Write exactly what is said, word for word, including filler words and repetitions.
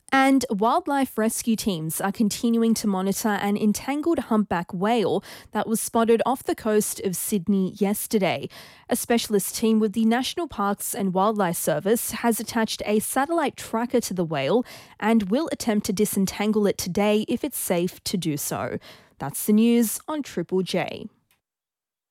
And wildlife rescue teams are continuing to monitor an entangled humpback whale that was spotted off the coast of Sydney yesterday. A specialist team with the National Parks and Wildlife Service has attached a satellite tracker to the whale and will attempt to disentangle it today if it's safe to do so. That's the news on Triple J.